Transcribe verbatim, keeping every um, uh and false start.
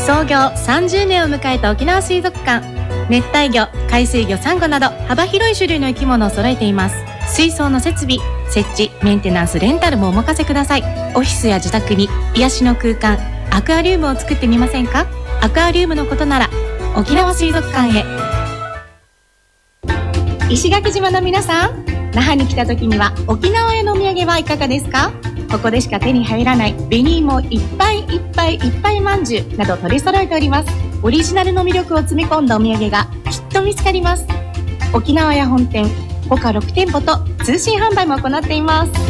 創業さんじゅうねんを迎えた沖縄水族館。熱帯魚、海水魚、サンゴなど幅広い種類の生き物を揃えています。水槽の設備、設置、メンテナンス、レンタルもお任せください。オフィスや自宅に癒しの空間、アクアリウムを作ってみませんか？アクアリウムのことなら沖縄水族館へ。石垣島の皆さん、那覇に来た時には沖縄へのお土産はいかがですか？ここでしか手に入らない紅芋いっぱいいっぱいいっぱいまんじゅうなど取り揃えております。オリジナルの魅力を詰め込んだお土産がきっと見つかります。沖縄屋本店、他ろくてんぽと通信販売も行っています。